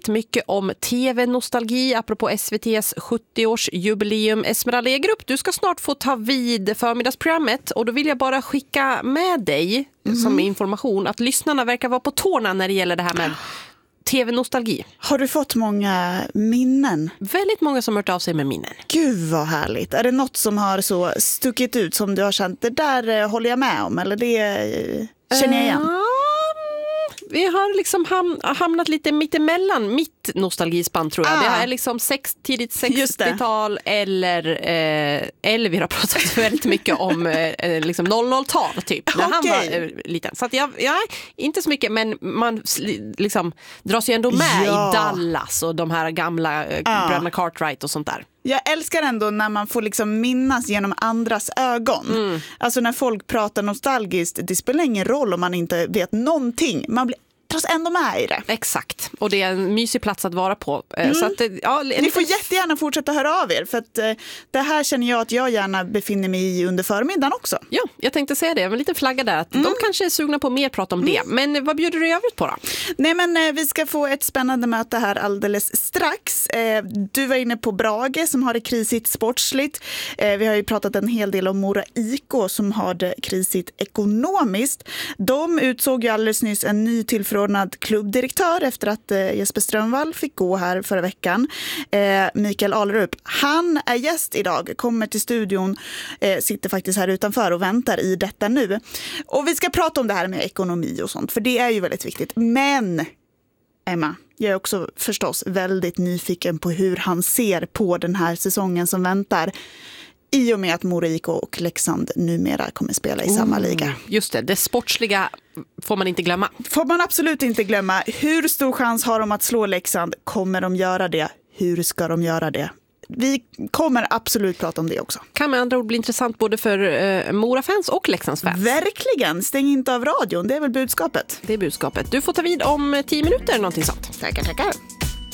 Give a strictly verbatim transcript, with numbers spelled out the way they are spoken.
väldigt mycket om tv-nostalgi apropå S V T:s sjuttio-årsjubileum. Esmeralda Egerup, du ska snart få ta vid förmiddagsprogrammet och då vill jag bara skicka med dig mm. som information att lyssnarna verkar vara på tårna när det gäller det här med tv-nostalgi. Har du fått många minnen? Väldigt många som har hört av sig med minnen. Gud vad härligt. Är det något som har så stuckit ut som du har känt, det där eh, håller jag med om, eller det eh, känner jag igen? Uh, vi har liksom ham- hamnat lite mittemellan mitt nostalgispann tror jag. Ah. Det är liksom sex, tidigt sextiotal eller, eh, eller vi har pratat väldigt mycket om eh, liksom noll noll-tal typ. När okay. han var eh, liten. Så att jag, ja, inte så mycket, men man liksom dras ju ändå med ja. i Dallas och de här gamla eh, ah. bröderna Cartwright och sånt där. Jag älskar ändå när man får liksom minnas genom andras ögon. Mm. Alltså när folk pratar nostalgiskt, det spelar ingen roll om man inte vet någonting. Man blir dras ändå med i det. Exakt. Och det är en mysig plats att vara på. Mm. Så att, ja, Ni lite... får jättegärna fortsätta höra av er. För att eh, det här känner jag att jag gärna befinner mig i under förmiddagen också. Ja, jag tänkte säga det. En liten flagga där. Att mm. de kanske är sugna på mer prat om mm. det. Men vad bjuder du i övrigt på då? Nej men eh, vi ska få ett spännande möte här alldeles strax. Eh, du var inne på Brage som har det krisigt sportsligt. Eh, vi har ju pratat en hel del om Mora I K som har det krisigt ekonomiskt. De utsåg ju alldeles nyss en ny tillförordnad klubbdirektör efter att eh, Jesper Strömvall fick gå här förra veckan. Eh, Mikael Alerup, han är gäst idag, kommer till studion, eh, sitter faktiskt här utanför och väntar i detta nu. Och vi ska prata om det här med ekonomi och sånt, för det är ju väldigt viktigt. Men, Emma, jag är också förstås väldigt nyfiken på hur han ser på den här säsongen som väntar. I och med att Mora I K och Leksand numera kommer spela i oh, samma liga. Just det, det sportsliga får man inte glömma. Får man absolut inte glömma. Hur stor chans har de att slå Leksand? Kommer de göra det? Hur ska de göra det? Vi kommer absolut prata om det också. Kan med andra ord bli intressant både för eh, Mora-fans och Leksands-fans. Verkligen, stäng inte av radion, det är väl budskapet. Det är budskapet. Du får ta vid om tio minuter, någonting sånt. Tackar, tackar.